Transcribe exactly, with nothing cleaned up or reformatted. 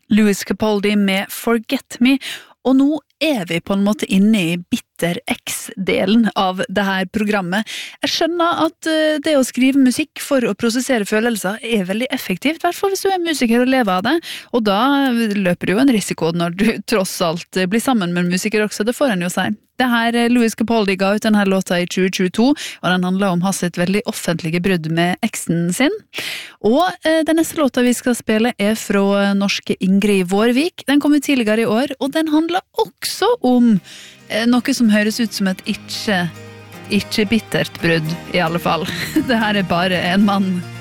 Lewis Capaldi med Forget Me, og nå er vi på en måte inne i Bitter X-delen av det her programmet. Jeg skjønner at det å skrive musikk for å prosessere følelser er veldig effektivt, i hvert fall hvis du er musiker og lever av det, og da løper du jo en risiko når du tross alt blir sammen med en musiker også, det får en jo si. Det her Lewis Capaldi ga ut denne låta i tjue tjueto, og den handler om hans sitt veldig offentlige brudd med eksen sin. Og eh, den neste låta vi skal spille er fra norske Ingrid Vårvik. Den kom ut tidligere i år, og den handler også om eh, noe som høres ut som et ikke, ikke bittert brudd, i alle fall. Det her er bare en mann